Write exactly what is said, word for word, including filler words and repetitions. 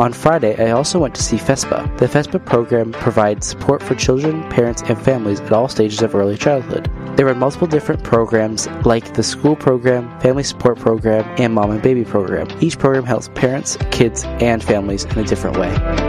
On Friday, I also went to see FESPA. The FESPA program provides support for children, parents, and families at all stages of early childhood. There are multiple different programs like the school program, family support program, and mom and baby program. Each program helps parents, kids, and families in a different way.